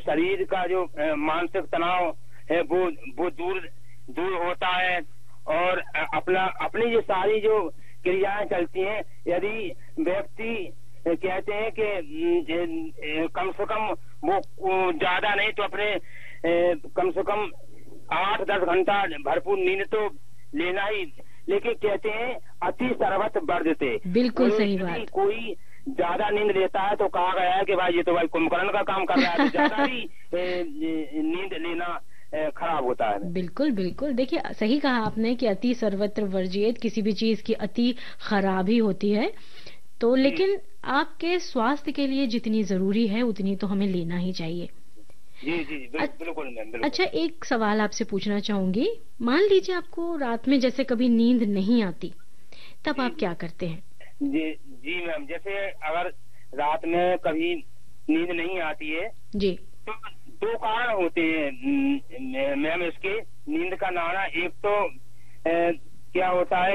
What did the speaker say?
शरीर का जो मानसिक तनाव है वो दूर होता है। और अपनी जो सारी जो क्रियाएं चलती हैं, यदि व्यक्ति कहते हैं कि कम से कम वो ज्यादा नहीं तो अपने कम से कम 8-10 घंटा भरपूर नींद तो लेना ही, लेकिन कहते हैं अति सर्वत्र वर्जते। बिल्कुल सही बात। कोई ज्यादा नींद लेता है तो कहा गया है कि भाई ये तो भाई कुंभकर्ण का काम कर रहा है, तो ज्यादा ही नींद लेना खराब होता है। बिल्कुल बिल्कुल, देखिए सही कहा आपने कि अति सर्वत्र वर्जित, किसी भी चीज की अति खराब ही होती है। तो लेकिन आपके स्वास्थ्य के लिए जितनी जरूरी है उतनी तो हमें लेना ही चाहिए। जी जी बिल्कुल मैम। अच्छा, एक सवाल आपसे पूछना चाहूंगी। मान लीजिए आपको रात में जैसे कभी नींद नहीं आती, तब आप क्या करते हैं? जी मैम, जैसे अगर रात में कभी नींद नहीं आती है जी, तो 2 कारण होते हैं मैम इसके नींद का ना आना। एक तो क्या होता है